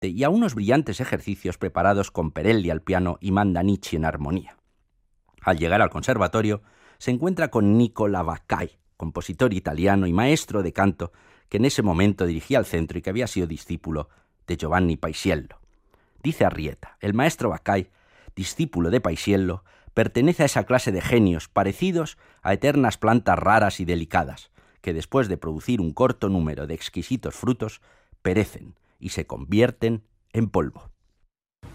y a unos brillantes ejercicios preparados con Perelli al piano y Mandanichi en armonía. Al llegar al conservatorio, se encuentra con Nicola Vaccai, compositor italiano y maestro de canto que en ese momento dirigía el centro y que había sido discípulo de Giovanni Paisiello. Dice Arrieta, el maestro Vaccai, discípulo de Paisiello, pertenece a esa clase de genios parecidos a eternas plantas raras y delicadas, que después de producir un corto número de exquisitos frutos, perecen y se convierten en polvo.